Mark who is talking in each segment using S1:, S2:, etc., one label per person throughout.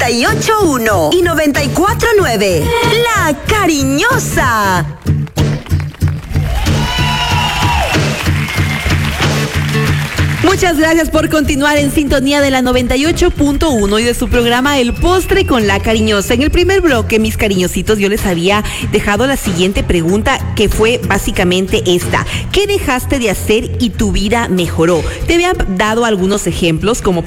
S1: 98.1 y 94.9. La Cariñosa.
S2: Muchas gracias por continuar en sintonía de la 98.1 y de su programa El Postre con La Cariñosa. En el primer bloque, mis cariñositos, yo les había dejado la siguiente pregunta, que fue básicamente esta: ¿qué dejaste de hacer y tu vida mejoró? Te había dado algunos ejemplos, como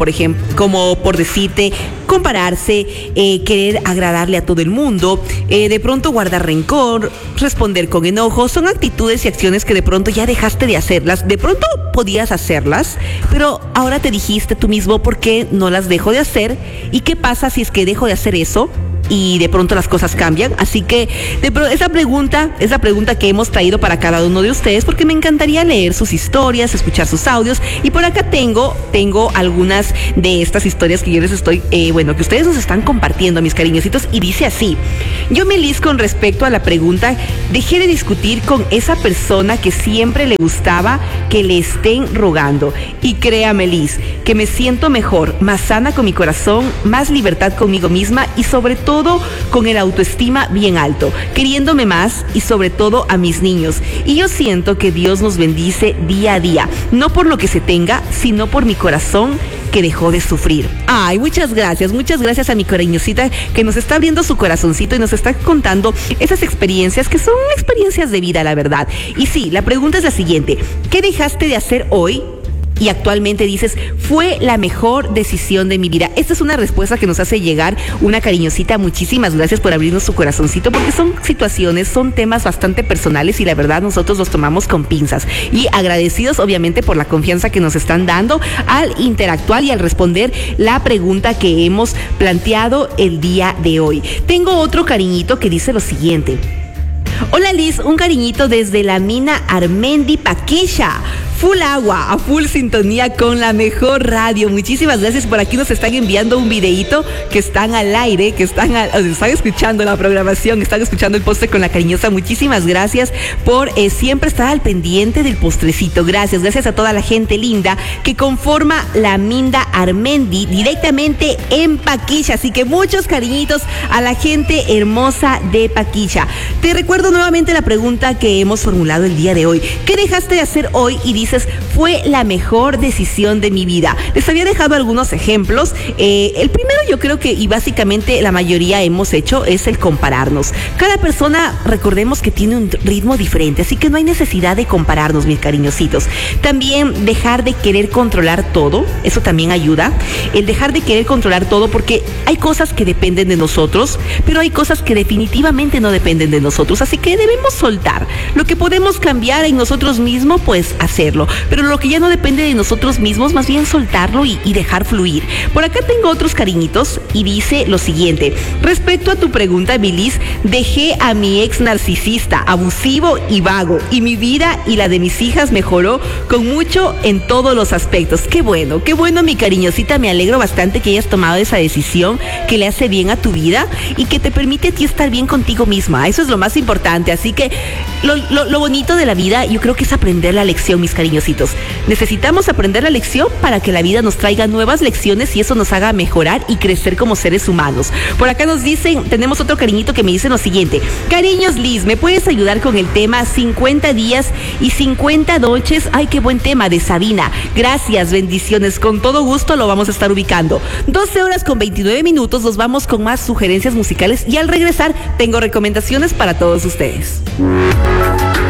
S2: por decirte, compararse, querer agradarle a todo el mundo, de pronto guardar rencor, responder con enojo. Son actitudes y acciones que de pronto ya dejaste de hacerlas. De pronto podías hacerlas, pero ahora te dijiste tú mismo, ¿por qué no las dejo de hacer? ¿Y qué pasa si es que dejo de hacer eso y de pronto las cosas cambian? Así que esa pregunta que hemos traído para cada uno de ustedes, porque me encantaría leer sus historias, escuchar sus audios, y por acá tengo algunas de estas historias que yo les estoy, que ustedes nos están compartiendo, mis cariñositos, y dice así: yo, Melis, con respecto a la pregunta, dejé de discutir con esa persona que siempre le gustaba que le estén rogando, y créame, Liz, que me siento mejor, más sana con mi corazón, más libertad conmigo misma y sobre todo con el autoestima bien alto, queriéndome más y sobre todo a mis niños. Y yo siento que Dios nos bendice día a día, no por lo que se tenga, sino por mi corazón que dejó de sufrir. Ay, muchas gracias a mi cariñosita que nos está abriendo su corazoncito y nos está contando esas experiencias que son experiencias de vida, la verdad. Y sí, la pregunta es la siguiente: ¿qué dejaste de hacer hoy y actualmente dices, fue la mejor decisión de mi vida? Esta es una respuesta que nos hace llegar una cariñosita. Muchísimas gracias por abrirnos su corazoncito, porque son situaciones, son temas bastante personales y la verdad nosotros los tomamos con pinzas, y agradecidos obviamente por la confianza que nos están dando al interactuar y al responder la pregunta que hemos planteado el día de hoy. Tengo otro cariñito que dice lo siguiente: hola, Liz, un cariñito desde la mina Armendi, Paquilla. Full agua, a full sintonía con la mejor radio. Muchísimas gracias. Por aquí nos están enviando un videíto que están al aire, están escuchando la programación, están escuchando El Postre con La Cariñosa. Muchísimas gracias por siempre estar al pendiente del postrecito. Gracias a toda la gente linda que conforma la Minda Armendi directamente en Paquilla. Así que muchos cariñitos a la gente hermosa de Paquilla. Te recuerdo nuevamente la pregunta que hemos formulado el día de hoy: ¿qué dejaste de hacer hoy y dices, fue la mejor decisión de mi vida? Les había dejado algunos ejemplos. El primero, yo creo que, y básicamente la mayoría hemos hecho, es el compararnos. Cada persona, recordemos que tiene un ritmo diferente, así que no hay necesidad de compararnos, mis cariñositos. También dejar de querer controlar todo, eso también ayuda. El dejar de querer controlar todo, porque hay cosas que dependen de nosotros, pero hay cosas que definitivamente no dependen de nosotros, así que debemos soltar. Lo que podemos cambiar en nosotros mismos, pues hacerlo. Pero lo que ya no depende de nosotros mismos, más bien soltarlo y dejar fluir. Por acá tengo otros cariñitos y dice lo siguiente: respecto a tu pregunta, Bilis, dejé a mi ex narcisista, abusivo y vago, y mi vida y la de mis hijas mejoró con mucho en todos los aspectos. Qué bueno, mi cariñosita. Me alegro bastante que hayas tomado esa decisión que le hace bien a tu vida y que te permite a ti estar bien contigo misma. Eso es lo más importante. Así que lo bonito de la vida, yo creo que es aprender la lección, mis cariñositos. Necesitamos aprender la lección para que la vida nos traiga nuevas lecciones y eso nos haga mejorar y crecer como seres humanos. Por acá nos dicen, tenemos otro cariñito que me dice lo siguiente: cariños, Liz, ¿me puedes ayudar con el tema 50 días y 50 noches? Ay, qué buen tema, de Sabina. Gracias, bendiciones. Con todo gusto lo vamos a estar ubicando. 12 horas con 29 minutos, nos vamos con más sugerencias musicales y al regresar tengo recomendaciones para todos ustedes.